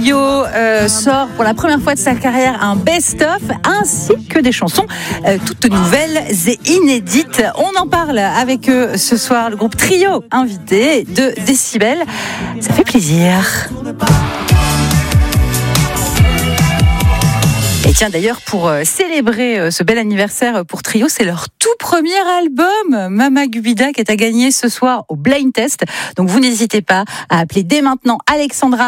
Trio sort pour la première fois de sa carrière un best-of ainsi que des chansons toutes nouvelles et inédites. On en parle avec eux ce soir, le groupe Trio invité de Décibel. Ça fait plaisir. Et tiens, d'ailleurs, pour célébrer ce bel anniversaire pour Trio, c'est leur tout premier album, Mama Gubida, qui est à gagner ce soir au Blind Test. Donc vous n'hésitez pas à appeler dès maintenant Alexandra